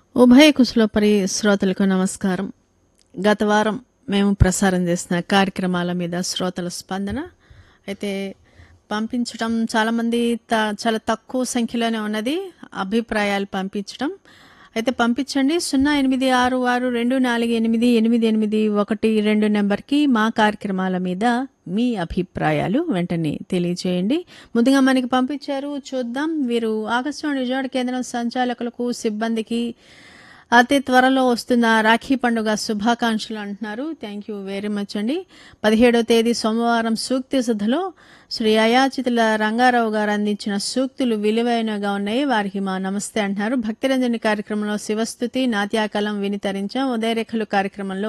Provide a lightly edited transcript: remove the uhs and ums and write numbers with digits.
ఉభయ కుశలోపరి శ్రోతలకు నమస్కారం. గత వారం మేము ప్రసారం చేసిన కార్యక్రమాల మీద శ్రోతల స్పందన అయితే పంపించడం చాలామంది చాలా తక్కువ సంఖ్యలోనే ఉన్నది. అభిప్రాయాలు పంపించడం అయితే పంపించండి. 086624888812 నెంబర్కి మా కార్యక్రమాల మీద మీ అభిప్రాయాలు వెంటనే తెలియజేయండి. ముందుగా మనకి పంపించారు, చూద్దాం. వీరు ఆకాశవాణి విజయవాడ కేంద్రం సంచాలకులకు, సిబ్బందికి అతి త్వరలో వస్తున్న రాఖీ పండుగ శుభాకాంక్షలు అంటున్నారు. థ్యాంక్ యూ వెరీ మచ్ అండి. 17వ తేదీ సోమవారం సూక్తి సుధలో శ్రీ అయాచితుల రంగారావు గారు అందించిన సూక్తులు విలువైనగా ఉన్నాయి. వారికి మా నమస్తే అంటున్నారు. భక్తిరంజని కార్యక్రమంలో శివస్థుతి, నాట్యాకలం వినితరించాం. ఉదయరేఖలు కార్యక్రమంలో